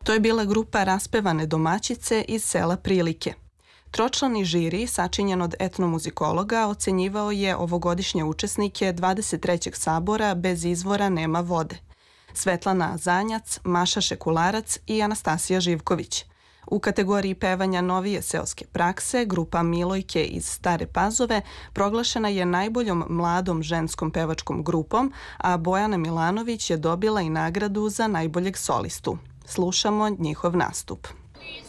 To je bila grupa Raspevane domaćice iz sela Prilike. Tročlani žiri, sačinjen od etnomuzikologa, ocenjivao je ovogodišnje učesnike 23. sabora Bez izvora nema vode. Svetlana Zanjac, Maša Šekularac i Anastasija Živković. U kategoriji pevanja novije seoske prakse, grupa Milojke iz Stare Pazove proglašena je najboljom mladom ženskom pevačkom grupom, a Bojana Milanović je dobila i nagradu za najboljeg solistu. Slušamo njihov nastup.